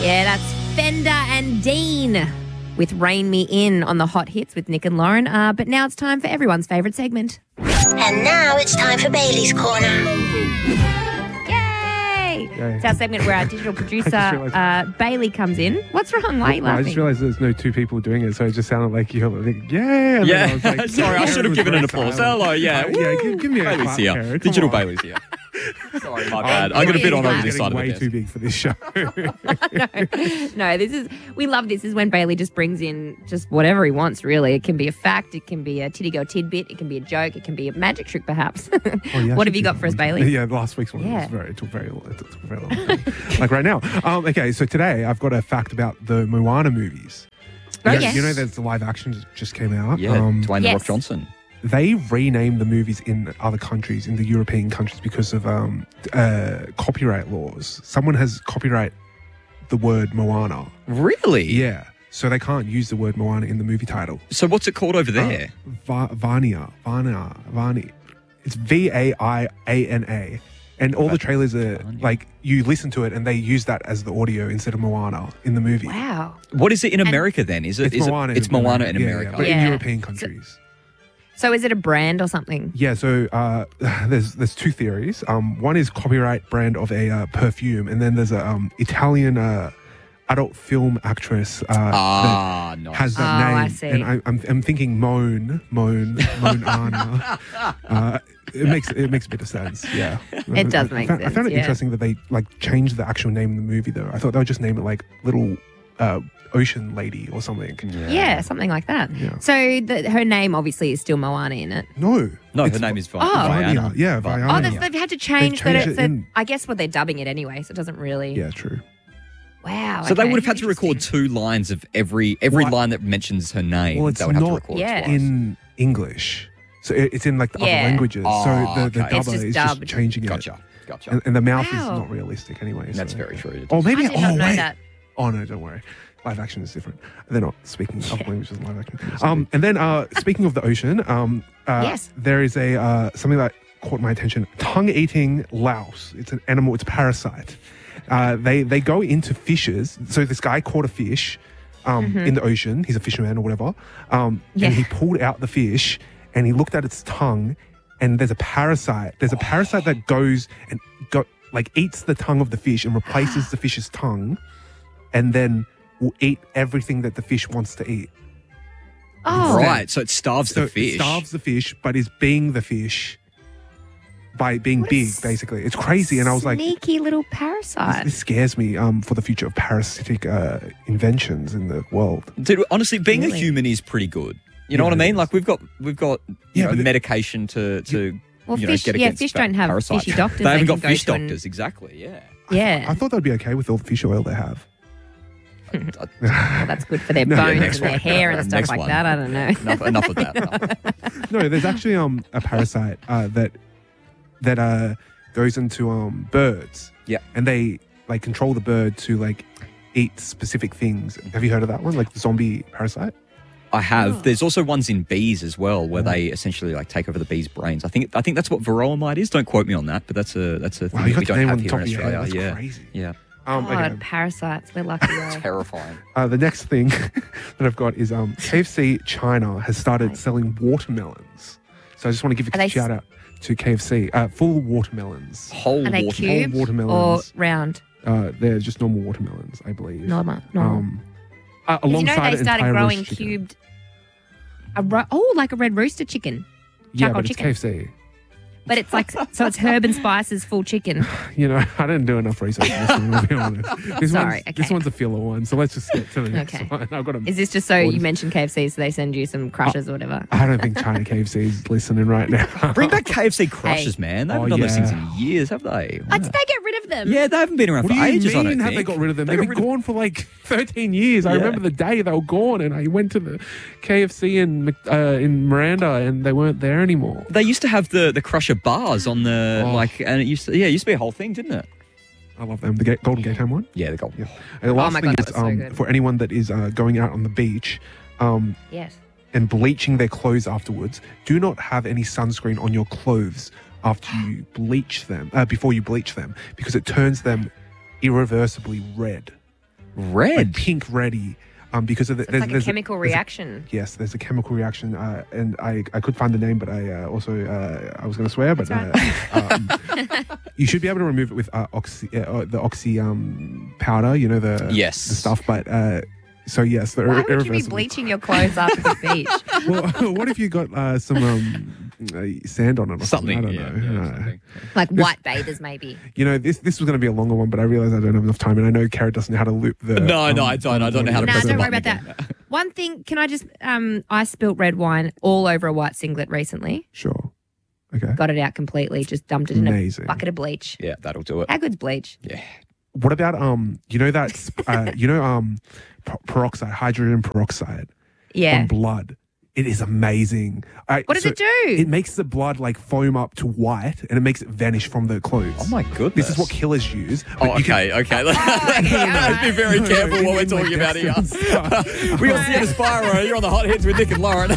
Yeah, that's Fender and Dean with Rain Me In on the Hot Hits with Nick and Lauren. But now it's time for everyone's favourite segment. And now it's time for Bailey's Corner. Yay! It's our segment where our digital producer, Bailey, comes in. What's wrong? Why are you laughing? I just realised there's no two people doing it, so it just sounded like you're like, yeah. And Yeah. I was like, Sorry, I should have given an applause. Hello, yeah. Give me a Bailey's clap, here. Karen. Digital Come on. Bailey's here. Sorry, my bad. I got a bit on over this side of the way desk. too big for this show. No, we love this. This is when Bailey just brings in just whatever he wants, really. It can be a fact, it can be a titty girl tidbit, it can be a joke, it can be a magic trick, perhaps. What have you got for us, Bailey? Yeah, last week's one it took very long. Like right now. Okay, so today I've got a fact about the Moana movies. Yes. You know there's the live action that just came out? Yeah, Dwayne The Rock Johnson. They renamed the movies in other countries, in the European countries, because of copyright laws. Someone has copyright the word Moana. Really? Yeah. So they can't use the word Moana in the movie title. So what's it called over there? Vania. It's Vaiana. And all the trailers are like, you listen to it and they use that as the audio instead of Moana in the movie. Wow. What is it in America then? Is it? It's Moana. It's Moana in Yeah, America. but Yeah. in European countries. So is it a brand or something? Yeah, so there's two theories. One is copyright brand of a perfume, and then there's a Italian adult film actress that nice. has that name. I see. And I'm thinking Moana. It makes a bit of sense. Yeah, It does make I sense, found it yeah. interesting that they like changed the actual name of the movie though. I thought they would just name it like Little Ocean Lady or something. Yeah, something like that. Yeah. So her name obviously is still Moana in it. No, No, it's her name is Vania. Vaiana. Yeah, Oh, Vaiana. they've had to change They've that. changed it in. I guess they're dubbing it anyway, so it doesn't really. Yeah, true. Wow. So they okay, would have had to record interesting. 2 lines of every Well, line that mentions her name. Well, it's they would have to not record Yeah. twice. in English. So it's in like the Yeah. other languages. Oh, so the okay. It's dubber just is dubbed. just changing it. Gotcha. And the mouth is Wow. not realistic anyway. That's so- very true. Oh, maybe. I did not know wait. that. Oh, no, don't worry. Live action is different. They're not speaking other languages in live action. And then speaking of the ocean, Yes. there is a something that caught my attention. Tongue-eating louse. It's an animal. It's a parasite. They go into fishes. So this guy caught a fish in the ocean. He's a fisherman or whatever. And he pulled out the fish and he looked at its tongue, and there's a parasite. There's a parasite that goes and eats the tongue of the fish and replaces the fish's tongue, and then will eat everything that the fish wants to eat. Oh, Right, so it starves So the fish. it starves the fish, but is being the fish by being What a big, basically. It's crazy. And I was like, sneaky little parasite. this scares me for the future of parasitic inventions in the world. Dude, honestly, being Really? a human is pretty good. You know Yeah, what I it mean? is. Like we've got Yeah, but medication to Well, you fish- know, get yeah, against fish don't have parasites. fishy doctors. They haven't They got can go fish to an- doctors, exactly. Yeah. Yeah. I thought they'd be okay with all the fish oil they have. Well, that's good for their No, bones next and their one. hair and stuff Next like one. that. I don't know. Enough of that. No, there's actually a parasite that goes into birds. Yeah. And they like control the bird to like eat specific things. Have you heard of that one? Like the zombie parasite? I have. There's also ones in bees as well, where they essentially like take over the bees' brains. I think that's what varroa mite is. Don't quote me on that, but that's a thing Wow, you that we got the don't name have on the here top in of your head. Australia. That's Yeah, crazy. yeah. God, Okay. parasites. We're lucky though. Terrifying. The next thing that I've got is KFC China has started selling watermelons. So I just want to give Are a they shout out to KFC. Full watermelons. Whole Are they water. cubed or watermelons. round? They're just normal watermelons, I believe. Normal. Alongside You know they an started entire growing roast chicken. cubed. Like a red rooster chicken. Yeah, charcoal but chicken. it's KFC. But it's like, so it's herb and spices full chicken. You know, I didn't do enough research on this one, to be honest. Sorry, This okay. one's a filler one, so let's just get to the next Okay. one. I've got Is this just so you mentioned KFC so they send you some crushes or whatever? I don't think China KFC is listening right now. Bring back KFC crushes, man. They haven't done those things in years, have they? Oh, did they get rid of them? Yeah, they haven't been around What for do you ages. I mean? don't Have they think. got rid of them? They They've got been rid of- gone for like 13 years. I Yeah. remember the day they were gone, and I went to the KFC in Miranda, and they weren't there anymore. They used to have the crusher bars on the and it used to be a whole thing, didn't it? I love them. The Golden Gate Home one. Yeah, the gold. Yeah. And the last my thing God, is that was so good. for anyone that is going out on the beach Yes. and bleaching their clothes afterwards, do not have any sunscreen on your clothes after you bleach them, before you bleach them, because it turns them irreversibly red. Red? Like pink reddy. Because of the, It's like a chemical reaction. Yes, there's a chemical reaction, and I could find the name, but I also I was going to swear, but you should be able to remove it with the oxy powder, you know the Yes. the stuff. But so yes, the Why would you be irreversible. bleaching your clothes after the beach? Well, what if you got some sand on it or something? I don't yeah, know. yeah, something. Like white bathers, maybe. You know, this was going to be a longer one, but I realized I don't have enough time, and I know Carrot doesn't know how to loop the. No, I don't. I don't know how to No, press the don't worry button about that. again. One thing, can I just, I spilt red wine all over a white singlet recently. Sure. Okay. Got it out completely, just dumped it in Amazing. a bucket of bleach. Yeah, that'll do it. How good's bleach? Yeah. What about you know that peroxide, hydrogen peroxide Yeah. on blood? It is amazing. What does it do? It makes the blood like foam up to white, and it makes it vanish from the clothes. Oh my goodness. This is what killers use. Oh, but you can- okay. alright. Be very careful what we're talking about here. We got Sienna Spyro. You're on the Hot Hits with Nick and Lauren.